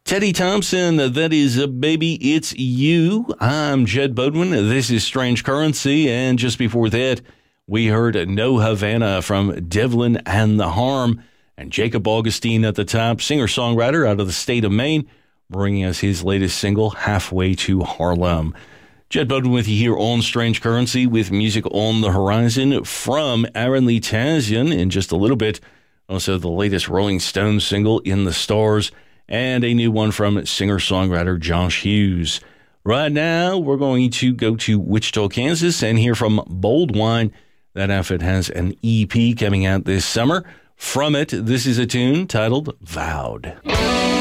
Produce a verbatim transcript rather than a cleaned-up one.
Teddy Thompson, that is a Baby, It's You. I'm Jed Bodwin. This is Strange Currency. And just before that, we heard No Havana from Devlin and the Harm. And Jacob Augustine at the top, singer-songwriter out of the state of Maine, bringing us his latest single, Halfway to Harlem. Jed Bodwin with you here on Strange Currency with music on the horizon from Aaron Lee Tazian in just a little bit. Also, the latest Rolling Stones single, In the Stars, and a new one from singer-songwriter Josh Hughes. Right now, we're going to go to Wichita, Kansas, and hear from Bold Wine. That outfit has an E P coming out this summer. From it, this is a tune titled Vowed.